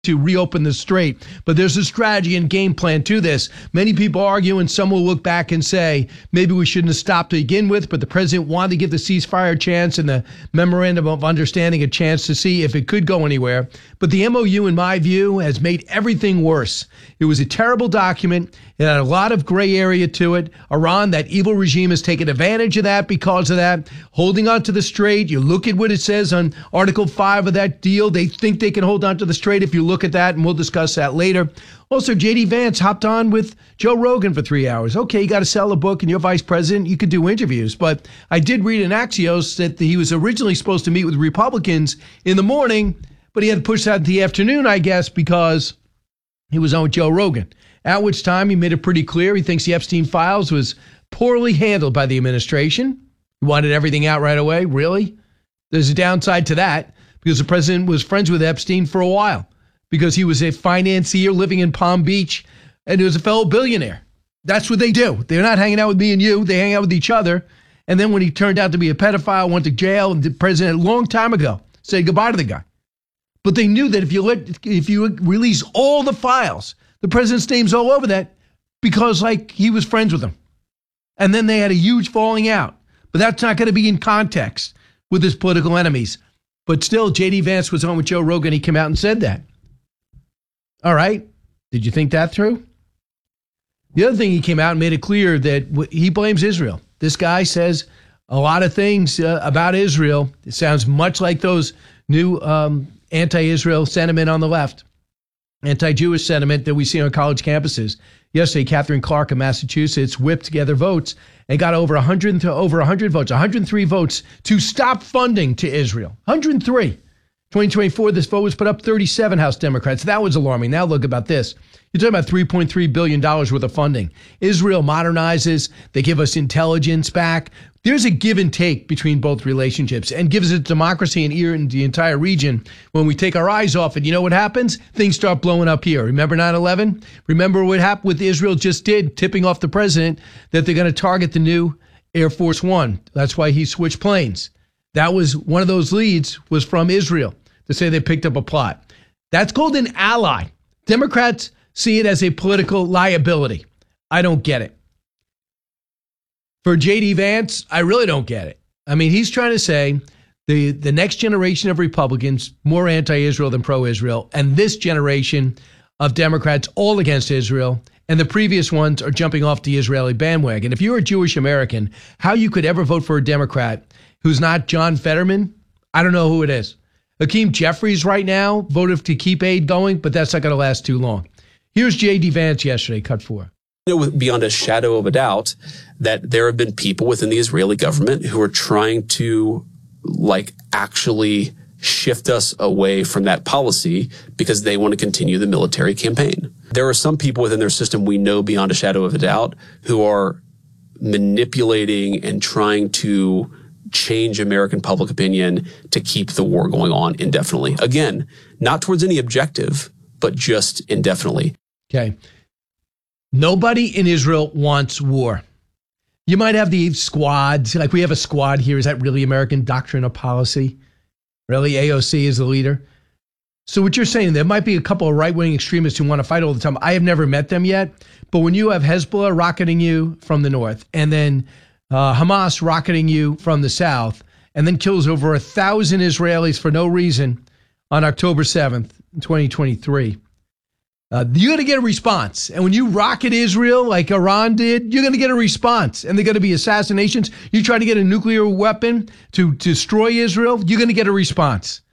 to reopen the strait. But there's a strategy and game plan to this. Many people argue, and some will look back and say, maybe we shouldn't have stopped to begin with, but the president wanted to give the ceasefire a chance and the memorandum of understanding a chance to see if it could go anywhere. But the MOU, in my view, has made everything worse. It was a terrible document. It had a lot of gray area to it. Iran, that evil regime, has taken advantage of that because of that. Holding on to the strait, you look at what it says on Article 5 of that deal. They think they can hold on to the strait if you look at that, and we'll discuss that later. Also, J.D. Vance hopped on with Joe Rogan for 3 hours. Okay, you got to sell a book and you're vice president. You could do interviews. But I did read in Axios that he was originally supposed to meet with Republicans in the morning, but he had to push that in the afternoon, I guess, because he was on with Joe Rogan. At which time he made it pretty clear he thinks the Epstein files was poorly handled by the administration. He wanted everything out right away. Really? There's a downside to that because the president was friends with Epstein for a while because he was a financier living in Palm Beach and he was a fellow billionaire. That's what they do. They're not hanging out with me and you. They hang out with each other. And then when he turned out to be a pedophile, went to jail, and the president a long time ago said goodbye to the guy. But they knew that if you release all the files, the president's name's all over that because, like, he was friends with him. And then they had a huge falling out. But that's not going to be in context with his political enemies. But still, J.D. Vance was on with Joe Rogan. He came out and said that. All right. Did you think that through? The other thing, he came out and made it clear that he blames Israel. This guy says a lot of things about Israel. It sounds much like those new anti-Israel sentiment on the left. Anti-Jewish sentiment that we see on college campuses. Yesterday, Catherine Clark of Massachusetts whipped together votes and got over 100 votes, 103 votes to stop funding to Israel. 103. 2024, this vote was put up 37 House Democrats. That was alarming. Now look about this. You're talking about $3.3 billion worth of funding. Israel modernizes. They give us intelligence back. There's a give and take between both relationships and gives it democracy in the entire region. When we take our eyes off it, you know what happens? Things start blowing up here. Remember 9/11? Remember what happened with Israel just did, tipping off the president that they're going to target the new Air Force One. That's why he switched planes. That was one of those leads was from Israel to say they picked up a plot. That's called an ally. Democrats see it as a political liability. I don't get it. For J.D. Vance, I really don't get it. I mean, he's trying to say the next generation of Republicans, more anti-Israel than pro-Israel, and this generation of Democrats, all against Israel, and the previous ones are jumping off the Israeli bandwagon. If you're a Jewish American, how you could ever vote for a Democrat who's not John Fetterman, I don't know who it is. Hakeem Jeffries right now voted to keep aid going, but that's not going to last too long. Here's J.D. Vance yesterday, cut 4. Beyond a shadow of a doubt that there have been people within the Israeli government who are trying to actually shift us away from that policy because they want to continue the military campaign. There are some people within their system we know beyond a shadow of a doubt who are manipulating and trying to change American public opinion to keep the war going on indefinitely. Again, not towards any objective, but just indefinitely. Okay. Nobody in Israel wants war. You might have the squads, like we have a squad here. Is that really American doctrine or policy? Really? AOC is the leader? So what you're saying, there might be a couple of right-wing extremists who want to fight all the time. I have never met them yet. But when you have Hezbollah rocketing you from the north, and then Hamas rocketing you from the south, and then kills over 1,000 Israelis for no reason on October 7th, 2023, you're going to get a response. And when you rocket Israel like Iran did, you're going to get a response. And they're going to be assassinations. You try to get a nuclear weapon to destroy Israel, you're going to get a response.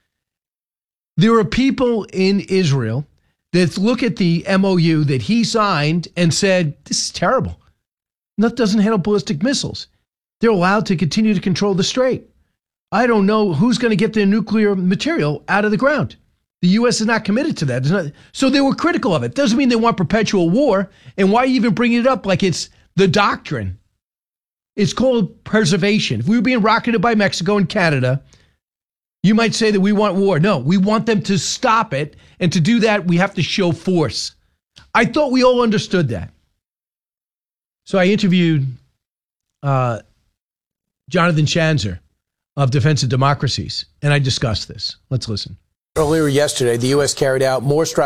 There are people in Israel that look at the MOU that he signed and said, this is terrible. That doesn't handle ballistic missiles. They're allowed to continue to control the strait. I don't know who's going to get their nuclear material out of the ground. The U.S. is not committed to that. So they were critical of it. Doesn't mean they want perpetual war. And why even bring it up like it's the doctrine? It's called preservation. If we were being rocketed by Mexico and Canada, you might say that we want war. No, we want them to stop it. And to do that, we have to show force. I thought we all understood that. So I interviewed Jonathan Schanzer of Defense of Democracies, and I discussed this. Let's listen. Earlier yesterday, the U.S. carried out more strikes